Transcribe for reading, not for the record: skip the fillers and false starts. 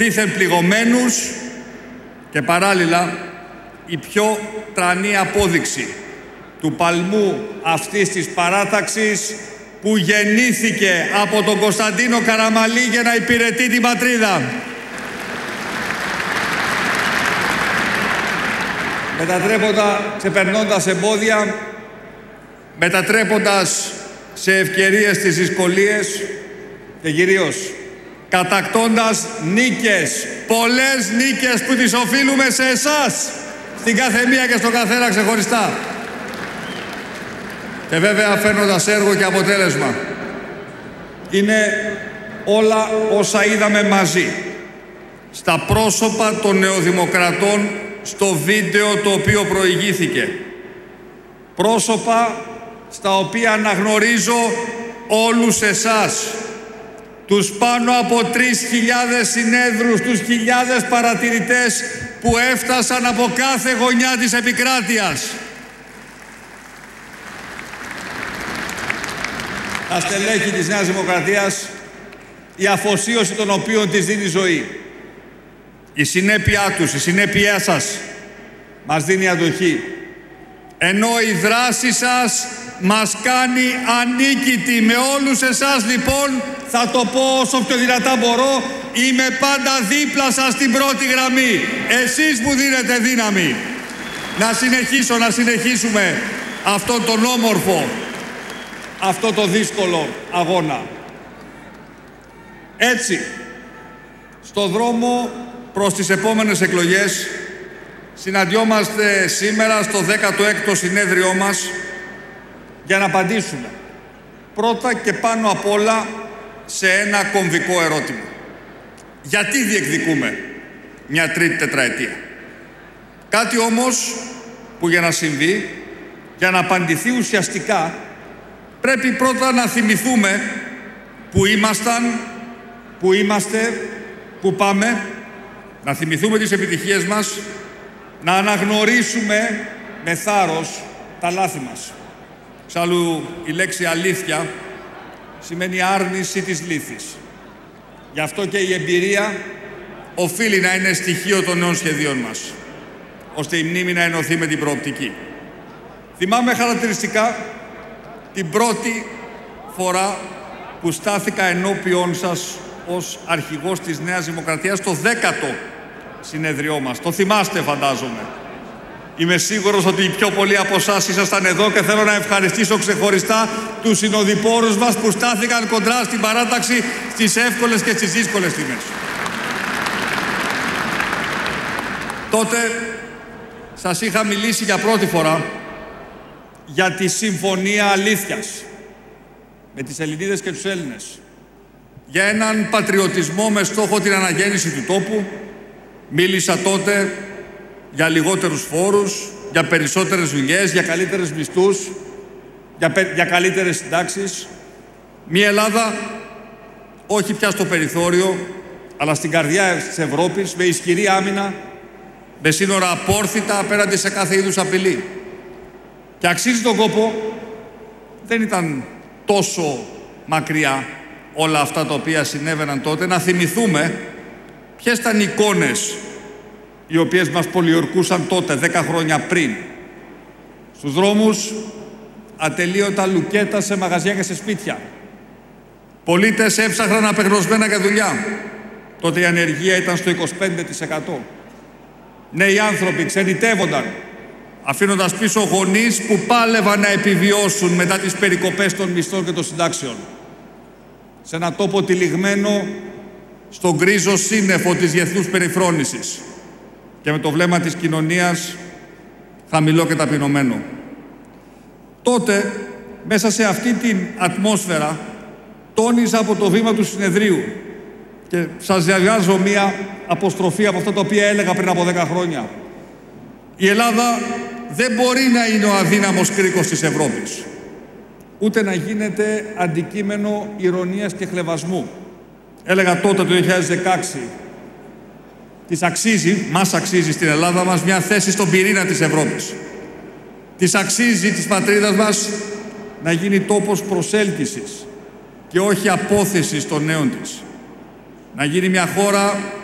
δίθεν πληγωμένους και παράλληλα η πιο τρανή απόδειξη του παλμού αυτής της παράταξης που γεννήθηκε από τον Κωνσταντίνο Καραμανλή για να υπηρετεί την πατρίδα. Ξεπερνώντας εμπόδια, μετατρέποντας σε ευκαιρίες τις δυσκολίες και κυρίως κατακτώντας νίκες, πολλές νίκες που τις οφείλουμε σε εσάς, στην κάθε μία και στον καθένα ξεχωριστά. Και βέβαια φέρνοντας έργο και αποτέλεσμα. Είναι όλα όσα είδαμε μαζί, στα πρόσωπα των νεοδημοκρατών, στο βίντεο το οποίο προηγήθηκε. Πρόσωπα στα οποία αναγνωρίζω όλους εσάς, τους πάνω από 3.000 συνέδρους, τους χιλιάδες παρατηρητές που έφτασαν από κάθε γωνιά της επικράτειας. Τα στελέχη της Νέας Δημοκρατίας, η αφοσίωση των οποίων της δίνει ζωή. Η συνέπειά τους, η συνέπειά σας μας δίνει αντοχή. Ενώ η δράση σας μας κάνει ανίκητοι. Με όλους εσάς λοιπόν, θα το πω όσο πιο δυνατά μπορώ, είμαι πάντα δίπλα σας στην πρώτη γραμμή. Εσείς μου δίνετε δύναμη να συνεχίσουμε αυτόν τον όμορφο, αυτό το δύσκολο αγώνα. Έτσι, στο δρόμο προς τις επόμενες εκλογές, συναντιόμαστε σήμερα στο 16ο συνέδριό μας για να απαντήσουμε πρώτα και πάνω απ' όλα σε ένα κομβικό ερώτημα. Γιατί διεκδικούμε μια τρίτη τετραετία? Κάτι όμως που για να συμβεί, για να απαντηθεί ουσιαστικά, πρέπει πρώτα να θυμηθούμε που ήμασταν, που είμαστε, που πάμε, να θυμηθούμε τις επιτυχίες μας, να αναγνωρίσουμε με θάρρος τα λάθη μας. Εξάλλου η λέξη αλήθεια σημαίνει άρνηση της λύθης. Γι' αυτό και η εμπειρία οφείλει να είναι στοιχείο των νέων σχεδίων μας, ώστε η μνήμη να ενωθεί με την προοπτική. Θυμάμαι χαρακτηριστικά την πρώτη φορά που στάθηκα ενώπιον σας ως αρχηγός της Νέας Δημοκρατίας στο 10ο συνέδριό μας. Το θυμάστε, φαντάζομαι. Είμαι σίγουρος ότι οι πιο πολλοί από εσάς ήσασταν εδώ και θέλω να ευχαριστήσω ξεχωριστά τους συνοδοιπόρους μας που στάθηκαν κοντρά στην παράταξη στις εύκολες και στις δύσκολες στιγμές. Τότε σας είχα μιλήσει για πρώτη φορά για τη Συμφωνία Αλήθειας με τις Ελληνίδες και τους Έλληνες. Για έναν πατριωτισμό με στόχο την αναγέννηση του τόπου. Μίλησα τότε για λιγότερους φόρους, για περισσότερες δουλειές, για καλύτερες μισθούς, για καλύτερες συντάξεις. Μια Ελλάδα όχι πια στο περιθώριο, αλλά στην καρδιά της Ευρώπης, με ισχυρή άμυνα, με σύνορα απόρθητα απέναντι σε κάθε είδους απειλή. Και αξίζει τον κόπο, δεν ήταν τόσο μακριά όλα αυτά τα οποία συνέβαιναν τότε, να θυμηθούμε ποιες ήταν οι εικόνες οι οποίες μας πολιορκούσαν τότε, 10 χρόνια πριν. Στους δρόμους, ατελείωτα λουκέτα σε μαγαζιά και σε σπίτια. Πολίτες έψαχναν απεγνωσμένα για δουλειά. Τότε η ανεργία ήταν στο 25%. Νέοι άνθρωποι ξενιτεύονταν, αφήνοντας πίσω γονείς που πάλευαν να επιβιώσουν μετά τις περικοπές των μισθών και των συντάξεων. Σε ένα τόπο τυλιγμένο στον γκρίζο σύννεφο της διεθνούς περιφρόνησης και με το βλέμμα της κοινωνίας χαμηλό και ταπεινωμένο. Τότε, μέσα σε αυτή την ατμόσφαιρα, τόνιζα από το βήμα του συνεδρίου και σας διαβάζω μία αποστροφή από αυτά τα οποία έλεγα πριν από 10 χρόνια. Η Ελλάδα δεν μπορεί να είναι ο αδύναμος κρίκος της Ευρώπης, ούτε να γίνεται αντικείμενο ηρωνίας και χλευασμού. Έλεγα τότε, το 2016, μας αξίζει στην Ελλάδα μας μια θέση στον πυρήνα της Ευρώπης. Της αξίζει της πατρίδας μας να γίνει τόπος προσέλκυσης και όχι απόθεσης των νέων της. Να γίνει μια χώρα